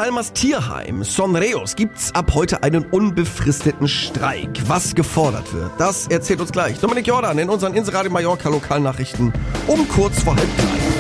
Palmas Tierheim Sonreos gibt's ab heute einen unbefristeten Streik. Was gefordert wird, das erzählt uns gleich Dominik Jordan in unseren Inseradio Mallorca Lokalnachrichten um kurz vor 2:30.